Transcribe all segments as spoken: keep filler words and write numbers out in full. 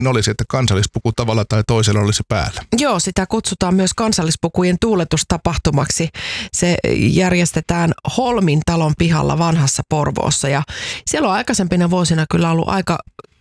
ne olisi, että kansallispuku tavalla tai toisella olisi päällä. Joo, sitä kutsutaan myös kansallispukujen tuuletustapahtumaksi. Se järjestetään Holmin talon pihalla vanhassa Porvoossa ja siellä on aikaisempina vuosina kyllä ollut aika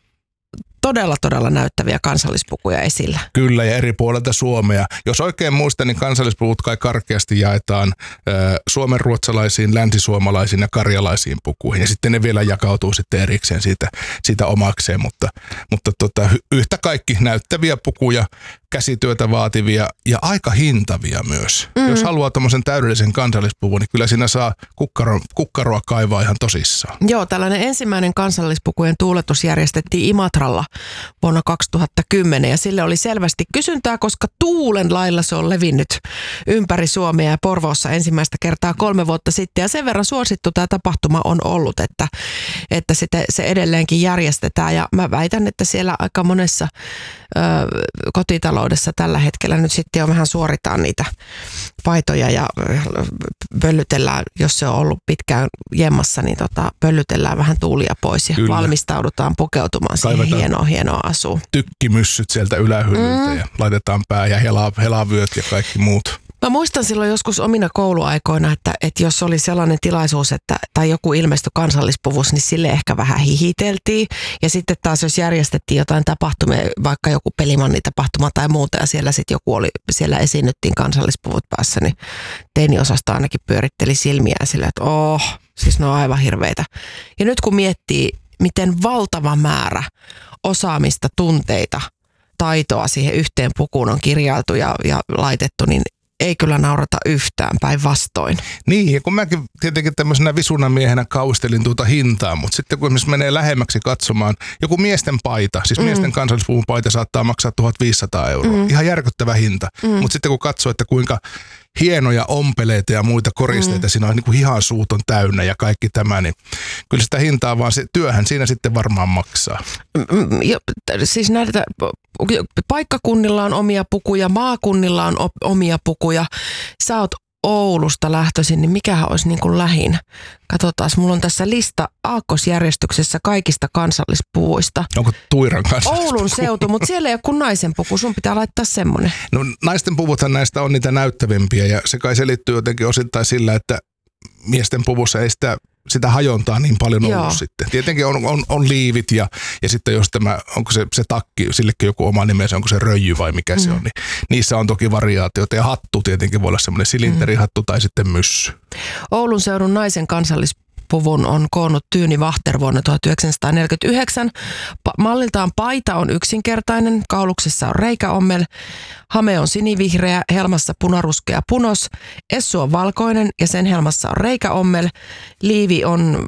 todella, todella näyttäviä kansallispukuja esillä. Kyllä, ja eri puolilta Suomea. Jos oikein muistan, niin kansallispuvut kai karkeasti jaetaan ö, suomenruotsalaisiin, länsisuomalaisiin ja karjalaisiin pukuihin. Ja sitten ne vielä jakautuu sitten erikseen siitä, siitä omakseen. Mutta, mutta tota, yhtä kaikki näyttäviä pukuja, käsityötä vaativia ja aika hintavia myös. Mm. Jos haluaa tommosen täydellisen kansallispuvun, niin kyllä siinä saa kukkaro, kukkaroa kaivaa ihan tosissaan. Joo, tällainen ensimmäinen kansallispukujen tuuletus järjestettiin Imatralla vuonna kaksituhattakymmenen ja sille oli selvästi kysyntää, koska tuulen lailla se on levinnyt ympäri Suomea ja Porvoossa ensimmäistä kertaa kolme vuotta sitten. Ja sen verran suosittu tämä tapahtuma on ollut, että, että sitä, se edelleenkin järjestetään ja mä väitän, että siellä aika monessa ö, kotitaloudessa tällä hetkellä nyt sitten jo vähän suoritaan niitä paitoja ja pöllytellään, jos se on ollut pitkään jemmassa, niin tota, pöllytellään vähän tuulia pois ja Kyllä. valmistaudutaan pukeutumaan Kaivetaan siihen hienoa, hienoa asuun. Tykkimyssyt sieltä ylähyllyltä mm. ja laitetaan pää ja hela, helavyöt ja kaikki muut. Mä muistan silloin joskus omina kouluaikoina, että, että jos oli sellainen tilaisuus, että, tai joku ilmestyi kansallispuvus, niin sille ehkä vähän hihiteltiin. Ja sitten taas jos järjestettiin jotain tapahtumia, vaikka joku pelimannitapahtuma tai muuta, ja siellä sitten joku oli, siellä esiinnyttiin kansallispuvut päässä, niin teiniosasto ainakin pyöritteli silmiään sillä, että oh, siis ne on aivan hirveitä. Ja nyt kun miettii, miten valtava määrä osaamista, tunteita, taitoa siihen yhteen pukuun on kirjailtu ja, ja laitettu, niin ei kyllä naurata yhtään, päinvastoin. Niin, ja kun mäkin tietenkin tämmöisenä visunamiehenä kaustelin tuota hintaa, mutta sitten kun esimerkiksi menee lähemmäksi katsomaan, joku miesten paita, siis mm. miesten kansallispuvun paita saattaa maksaa tuhatviisisataa euroa. Mm. Ihan järkyttävä hinta. Mm. Mutta sitten kun katsoo, että kuinka hienoja ompeleita ja muita koristeita, mm. siinä on niin kuin hihan suuton täynnä ja kaikki tämä, niin kyllä sitä hintaa vaan se työhän siinä sitten varmaan maksaa. Mm, jo, siis näitä paikkakunnilla on omia pukuja, maakunnilla on op, omia pukuja. Sä oot Oulusta lähtöisin, niin mikähän olisi niin kuin lähin? Katsotaan, mulla on tässä lista aakkosjärjestyksessä kaikista kansallispuvuista. Onko Tuiran kansallispuku? Oulun seutu, mutta siellä ei ole kuin naisen puku. Sun pitää laittaa semmoinen. No naisten puvuthan näistä on niitä näyttävimpiä ja se kai selittyy jotenkin osittain sillä, että miesten puvussa ei sitä, sitä hajontaa niin paljon ollut Joo. sitten. Tietenkin on, on, on liivit ja, ja sitten jos tämä, onko se, se takki, sillekin joku oma nimensä, onko se röijy vai mikä mm. se on, niin niissä on toki variaatioita ja hattu tietenkin voi olla semmoinen silinterihattu mm. tai sitten myssy. Oulun seudun naisen kansallispuvun on koonnut Tyyni Vahter vuonna tuhatyhdeksänsataaneljäkymmentäyhdeksän. Pa- malliltaan paita on yksinkertainen, kauluksessa on reikäommel, hame on sinivihreä, helmassa punaruskea punos, essu on valkoinen ja sen helmassa on reikäommel, liivi on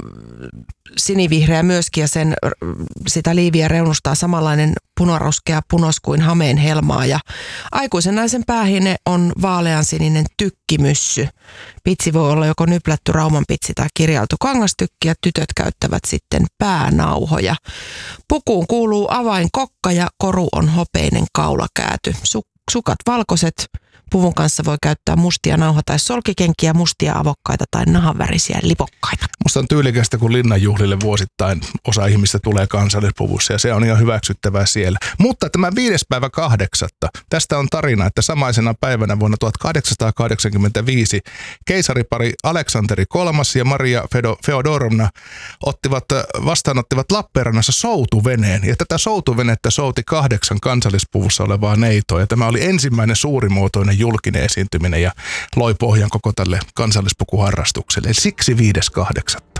sinivihreä myöskin ja sen, sitä liiviä reunustaa samanlainen punaruskea punos kuin hameen helmaa ja aikuisen naisen päähine on vaaleansininen tykkimyssy. Pitsi voi olla joko nyplätty raumanpitsi tai kirjailtu kangastykki ja tytöt käyttävät sitten päänauhoja. Pukuun kuuluu avainkokka ja koru on hopeinen kaulakääty. Sukat valkoiset. Puvun kanssa voi käyttää mustia nauha- tai solkikenkiä, mustia avokkaita tai nahanvärisiä lipokkaita. Musta on tyylikästä, kun linnanjuhlille vuosittain osa ihmistä tulee kansallispuvussa ja se on ihan hyväksyttävää siellä. Mutta tämä viides päivä kahdeksatta, tästä on tarina, että samaisena päivänä vuonna tuhatkahdeksansataakahdeksankymmentäviisi keisaripari Aleksanteri kolmas ja Maria Feodorovna ottivat, vastaanottivat Lappeenrannassa soutuveneen. Ja tätä soutuvenettä souti kahdeksan kansallispuvussa olevaa neitoa ja tämä oli ensimmäinen suurimuotoinen julkinen esiintyminen ja loi pohjan koko tälle kansallispukuharrastukselle. Eli siksi viides kahdeksatta.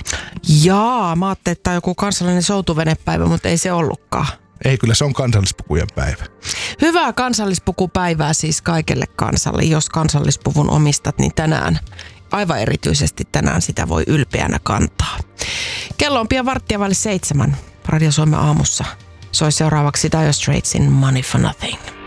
Jaa, mä ajattelin, että tämä on joku kansallinen soutuvenepäivä, mutta ei se ollutkaan. Ei, kyllä se on kansallispukujen päivä. Hyvää kansallispukupäivää siis kaikelle kansalle. Jos kansallispuvun omistat, niin tänään, aivan erityisesti tänään sitä voi ylpeänä kantaa. Kello on pian varttia vaille seitsemän. Radio Suomen aamussa soi seuraavaksi Dire Straitsin Money for Nothing.